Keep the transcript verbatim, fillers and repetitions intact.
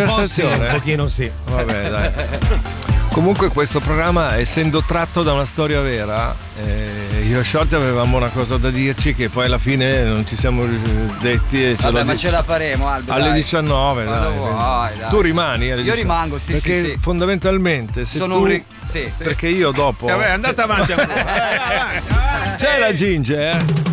conversazione? Un, un pochino sì. Vabbè, dai. Comunque questo programma, essendo tratto da una storia vera, eh, io e Shorty avevamo una cosa da dirci che poi alla fine non ci siamo detti e ce Vabbè, lo ma dici. ce la faremo, Aldo, alle dai. diciannove, Quando dai. vuoi, dai. Tu rimani alle Io diciannove. rimango, sì, perché sì, sì. fondamentalmente se Sono tu un ri- sì. perché io dopo Vabbè, andate avanti. c'è la Ginge, eh?